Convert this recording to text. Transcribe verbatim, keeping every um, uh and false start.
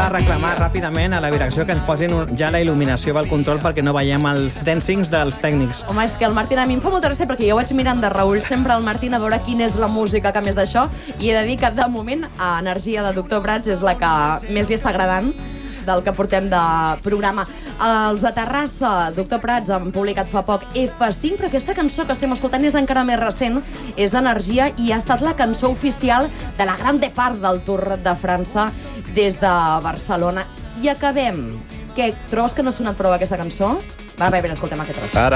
de reclamar ràpidament a la direcció que ens posin ja la il·luminació pel control perquè no veiem els dancings dels tècnics. Home, és que el Martín a mi em fa molta gràcia perquè jo vaig mirant de reull sempre al Martín a veure quina és la música que més d'això, i he de dir que de moment a Energia de Doctor Prats és la que més li està agradant del que portem de programa. Els de Terrassa, Doctor Prats, han publicat fa poc F cinc, però aquesta cançó que estem escoltant és encara més recent, és Energia, i ha estat la cançó oficial de la gran part del Tour de França des de Barcelona. I acabem. Què, trobes que no ha sonat prou aquesta cançó? Va, a veure, escoltem aquest tros. Ara.